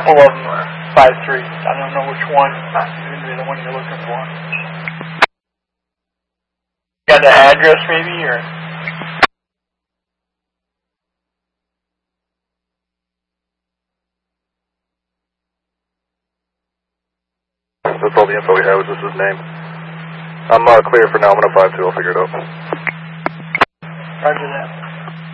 couple of them are 5-3. I don't know which one is going to be the one you're looking for. Got the address maybe, or? That's all the info we have. Was just his name. I'm clear for now. I'm going to 5-2. I'll figure it out. Roger that.